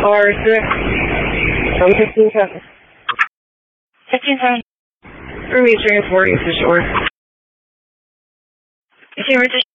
R6. I'm 15-7. 15-7. For me, transporting to shore. Is he